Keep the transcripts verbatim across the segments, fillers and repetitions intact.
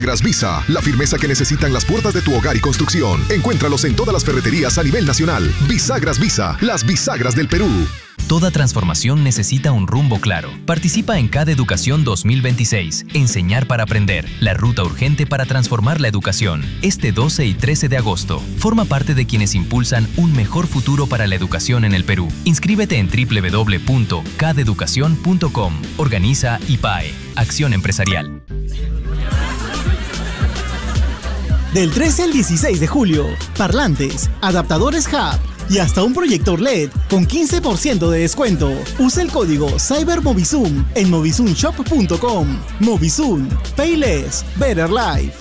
Visa, la firmeza que necesitan las puertas de tu hogar y construcción. Encuéntralos en todas las ferreterías a nivel nacional. Bisagras Visa, las bisagras del Perú. Toda transformación necesita un rumbo claro. Participa en C A D Educación dos mil veintiséis. Enseñar para aprender. La ruta urgente para transformar la educación. Este doce y trece de agosto. Forma parte de quienes impulsan un mejor futuro para la educación en el Perú. Inscríbete en doble u doble u doble u punto cadeducación punto com. Organiza I P A E. Acción Empresarial. Del trece al dieciséis de julio, parlantes, adaptadores Hub y hasta un proyector L E D con quince por ciento de descuento. Usa el código CyberMovizoom en movizoom shop punto com. Movizoom, Pay Less, Better Life.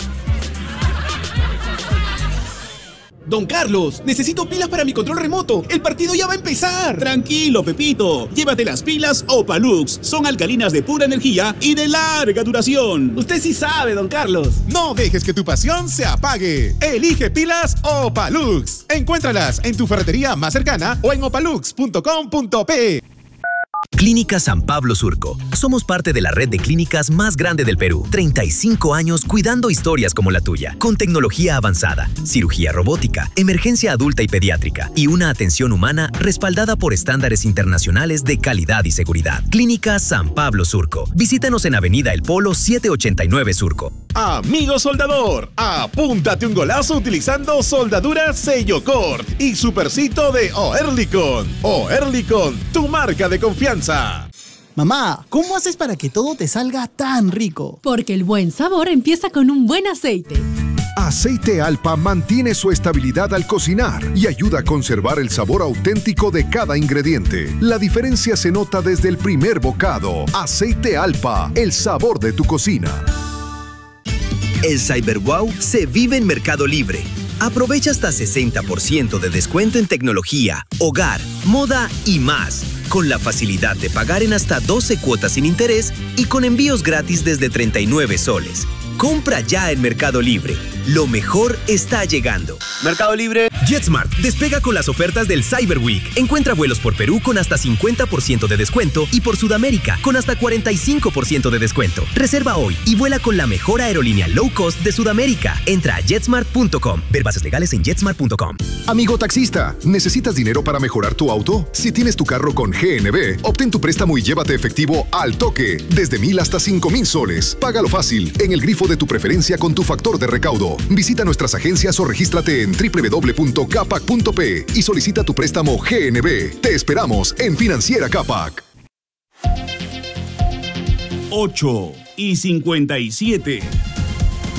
Don Carlos, necesito pilas para mi control remoto. El partido ya va a empezar. Tranquilo, Pepito. Llévate las pilas Opalux. Son alcalinas de pura energía y de larga duración. Usted sí sabe, don Carlos. No dejes que tu pasión se apague. Elige pilas Opalux. Encuéntralas en tu ferretería más cercana o en opalux punto com punto pe. Clínica San Pablo Surco. Somos parte de la red de clínicas más grande del Perú. treinta y cinco años cuidando historias como la tuya, con tecnología avanzada, cirugía robótica, emergencia adulta y pediátrica y una atención humana respaldada por estándares internacionales de calidad y seguridad. Clínica San Pablo Surco. Visítanos en Avenida El Polo setecientos ochenta y nueve Surco. Amigo soldador, apúntate un golazo utilizando soldadura Sellocort y supercito de Oerlikon. Oerlikon, tu marca de confianza. Mamá, ¿cómo haces para que todo te salga tan rico? Porque el buen sabor empieza con un buen aceite. Aceite Alpa mantiene su estabilidad al cocinar y ayuda a conservar el sabor auténtico de cada ingrediente. La diferencia se nota desde el primer bocado. Aceite Alpa, el sabor de tu cocina. El CyberWow se vive en Mercado Libre. Aprovecha hasta sesenta por ciento de descuento en tecnología, hogar, moda y más, con la facilidad de pagar en hasta doce cuotas sin interés y con envíos gratis desde treinta y nueve soles. Compra ya en Mercado Libre. Lo mejor está llegando. Mercado Libre. JetSmart despega con las ofertas del Cyber Week. Encuentra vuelos por Perú con hasta cincuenta por ciento de descuento y por Sudamérica con hasta cuarenta y cinco por ciento de descuento. Reserva hoy y vuela con la mejor aerolínea low cost de Sudamérica. Entra a jetsmart punto com. Ver bases legales en jetsmart punto com. Amigo taxista, ¿necesitas dinero para mejorar tu auto? Si tienes tu carro con G N B, obtén tu préstamo y llévate efectivo al toque, desde mil hasta cinco mil soles. Págalo fácil en el grifo de tu preferencia con tu factor de recaudo. Visita nuestras agencias o regístrate en doble u doble u doble u punto capac punto pe y solicita tu préstamo G N B. Te esperamos en Financiera Capac. ocho y cincuenta y siete.